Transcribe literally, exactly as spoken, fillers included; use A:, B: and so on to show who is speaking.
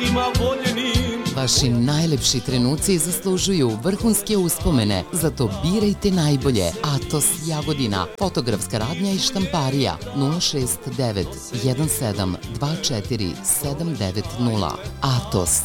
A: očima voljenim.
B: Vaši najlepši trenuci zaslužuju vrhunske uspomene, zato birajte najbolje. Atos Jagodina, fotografska radnja i štamparija nula šest devet jedan sedam dva četiri sedam devet nula. Atos.